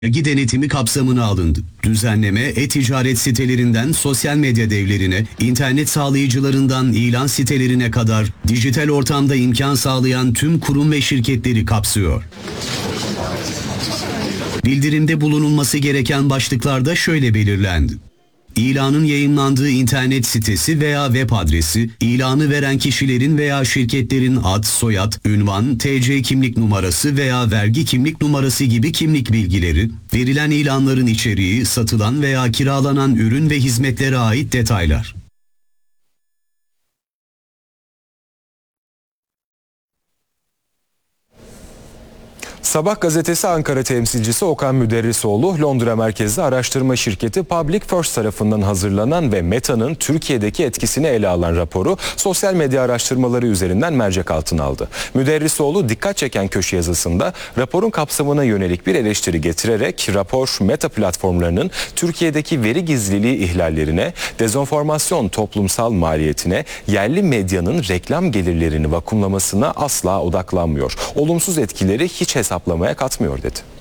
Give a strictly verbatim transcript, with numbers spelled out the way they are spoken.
Vergi denetimi kapsamına alındı. Düzenleme, e-ticaret sitelerinden sosyal medya devlerine, internet sağlayıcılarından ilan sitelerine kadar dijital ortamda imkan sağlayan tüm kurum ve şirketleri kapsıyor. Bildirimde bulunulması gereken başlıklarda şöyle belirlendi. İlanın yayınlandığı internet sitesi veya web adresi, ilanı veren kişilerin veya şirketlerin ad, soyad, ünvan, T C kimlik numarası veya vergi kimlik numarası gibi kimlik bilgileri, verilen ilanların içeriği, satılan veya kiralanan ürün ve hizmetlere ait detaylar. Sabah gazetesi Ankara temsilcisi Okan Müderrisoğlu, Londra merkezli araştırma şirketi Public First tarafından hazırlanan ve Meta'nın Türkiye'deki etkisini ele alan raporu sosyal medya araştırmaları üzerinden mercek altına aldı. Müderrisoğlu dikkat çeken köşe yazısında raporun kapsamına yönelik bir eleştiri getirerek rapor Meta platformlarının Türkiye'deki veri gizliliği ihlallerine, dezenformasyon toplumsal maliyetine, yerli medyanın reklam gelirlerini vakumlamasına asla odaklanmıyor. Olumsuz etkileri hiç hesaplamaya katmıyor dedi.